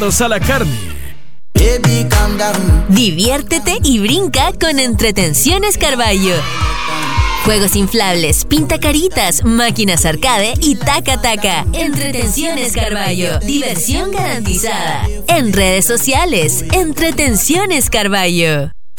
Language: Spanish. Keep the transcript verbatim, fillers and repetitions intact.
a la carne. Diviértete y brinca con Entretenciones Carballo. Juegos inflables, pintacaritas, máquinas arcade y taca-taca. Entretenciones Carballo. Diversión garantizada. En redes sociales, Entretenciones Carballo.